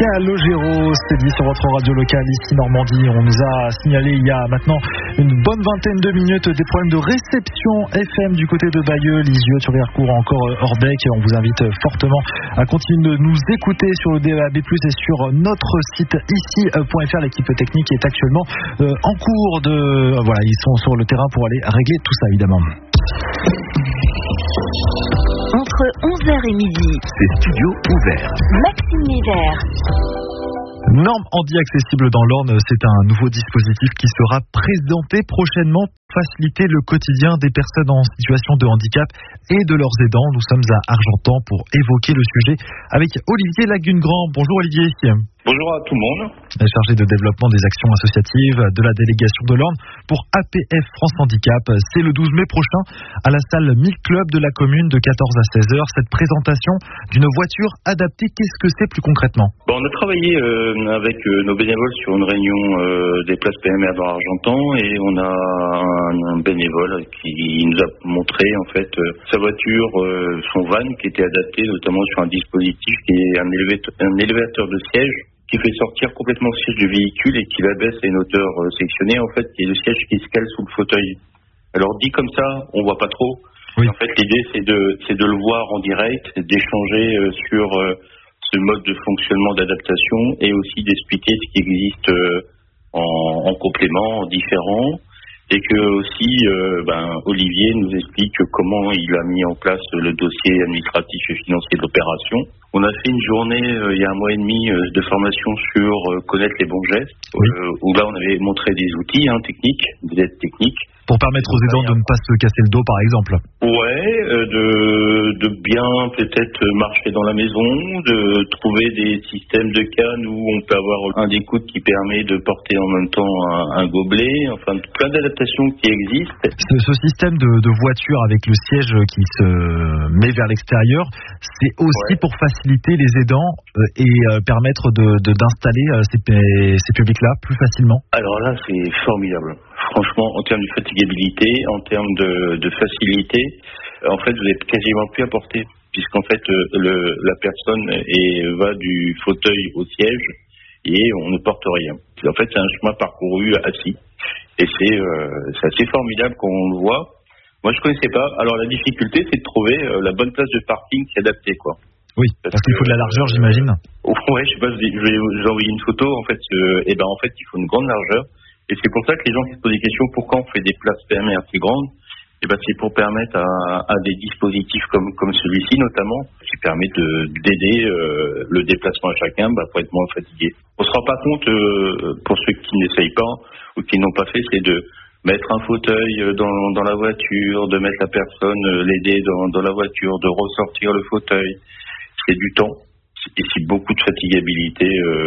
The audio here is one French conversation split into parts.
Calogero, c'est dit sur votre radio locale ici Normandie. On nous a signalé il y a maintenant une bonne vingtaine de minutes des problèmes de réception FM du côté de Bayeux, Lisieux, sur Vercourt, encore Orbec. On vous invite fortement à continuer de nous écouter sur le DAB+, et sur notre site ici.fr. L'équipe technique est actuellement en cours de... Voilà, ils sont sur le terrain pour aller régler tout ça, évidemment. Entre 11h et midi, c'est Studio Ouvert. Maxime Hiver. Norme Handi accessible dans l'Orne, c'est un nouveau dispositif qui sera présenté prochainement pour faciliter le quotidien des personnes en situation de handicap et de leurs aidants. Nous sommes à Argentan pour évoquer le sujet avec Olivier Lagune-Grand. Bonjour Olivier. Bonjour à tout le monde. Chargé de développement des actions associatives de la délégation de l'Orne pour APF France Handicap. C'est le 12 mai prochain à la salle 1000 Club de la commune de 14 à 16h. Cette présentation d'une voiture adaptée, qu'est-ce que c'est plus concrètement ? On a travaillé avec nos bénévoles sur une réunion des places PMR dans Argentan et on a un bénévole qui nous a montré en fait sa voiture, son van qui était adapté notamment sur un dispositif qui est un élévateur de siège qui fait sortir complètement le siège du véhicule et qui l'abaisse à une hauteur sectionnée, en fait, qui est le siège qui se cale sous le fauteuil. Alors dit comme ça, on voit pas trop. Oui. En fait, l'idée c'est de le voir en direct, d'échanger sur ce mode de fonctionnement d'adaptation et aussi d'expliquer ce qui existe en complément, en différent. Et que aussi, Olivier nous explique comment il a mis en place le dossier administratif et financier de l'opération. On a fait une journée, il y a un mois et demi, de formation sur connaître les bons gestes, oui. Où là on avait montré des outils techniques, des aides techniques. Pour permettre aux aidants de ne pas se casser le dos, par exemple. Ouais, de bien peut-être marcher dans la maison, de trouver des systèmes de cannes où on peut avoir un découte qui permet de porter en même temps un gobelet, enfin plein d'adaptations qui existent. Ce système de voiture avec le siège qui se met vers l'extérieur, c'est aussi pour faciliter les aidants et permettre d'installer ces publics-là plus facilement. Alors là, c'est formidable. Franchement, en termes de fatigabilité, en termes de facilité, en fait, vous n'êtes quasiment plus à porter, puisqu'en fait, la personne va du fauteuil au siège et on ne porte rien. En fait, c'est un chemin parcouru assis. Et c'est assez formidable quand on le voit. Moi, je connaissais pas. Alors, la difficulté, c'est de trouver la bonne place de parking qui est adaptée, quoi. Oui, parce qu'il faut de la largeur, j'imagine. Ouais, je sais pas, je vais vous envoyer une photo. En fait, en fait, il faut une grande largeur. Et c'est pour ça que les gens qui se posent des questions, pourquoi on fait des places PMR assez grandes ? C'est pour permettre à des dispositifs comme celui-ci notamment, qui permet d'aider le déplacement à chacun pour être moins fatigué. On se rend pas compte, pour ceux qui n'essayent pas ou qui n'ont pas fait, c'est de mettre un fauteuil dans la voiture, de mettre la personne, l'aider dans la voiture, de ressortir le fauteuil. C'est du temps et c'est beaucoup de fatigabilité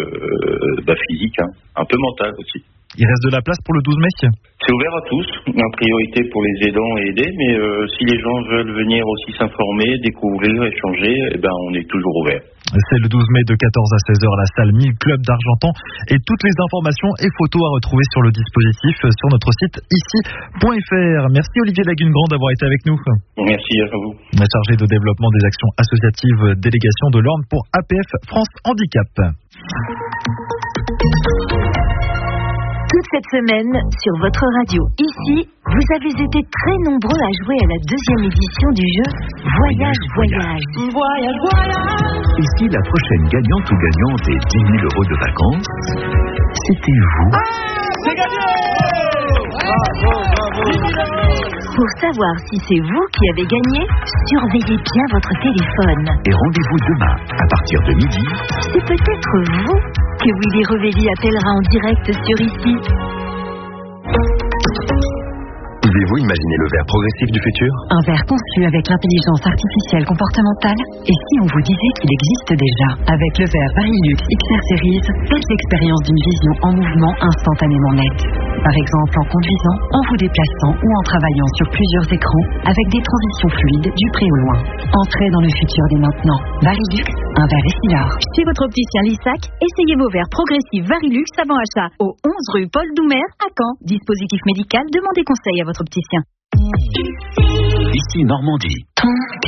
physique, un peu mentale aussi. Il reste de la place pour le 12 mai ? C'est ouvert à tous, en priorité pour les aidants et aidés, mais si les gens veulent venir aussi s'informer, découvrir, échanger, on est toujours ouvert. C'est le 12 mai de 14 à 16h à la salle 1000 Club d'Argentan et toutes les informations et photos à retrouver sur le dispositif sur notre site ici.fr. Merci Olivier Lagune-Grand d'avoir été avec nous. Merci à vous. Chargé de développement des actions associatives délégation de l'Orne pour APF France Handicap. Toute cette semaine, sur votre radio, ici, vous avez été très nombreux à jouer à la 2e édition du jeu Voyage. Et si la prochaine gagnante ou gagnant des 10 000 € de vacances, c'était vous ? C'est gagné ! Bravo ! Pour savoir si c'est vous qui avez gagné, surveillez bien votre téléphone. Et rendez-vous demain, à partir de midi. C'est peut-être vous que Willy Revelli appellera en direct sur ici. Pouvez-vous imaginer le verre progressif du futur ? Un verre conçu avec l'intelligence artificielle comportementale. Et si on vous disait qu'il existe déjà ? Avec le verre Varilux XR Series, faites l'expérience d'une vision en mouvement instantanément nette. Par exemple en conduisant, en vous déplaçant ou en travaillant sur plusieurs écrans avec des transitions fluides du près au loin. Entrez dans le futur dès maintenant. Varilux, un verre Essilor. Chez votre opticien Lissac, essayez vos verres progressifs Varilux avant achat au 11 rue Paul Doumer à Caen. Dispositif médical, demandez conseil à votre opticien. Ici Normandie.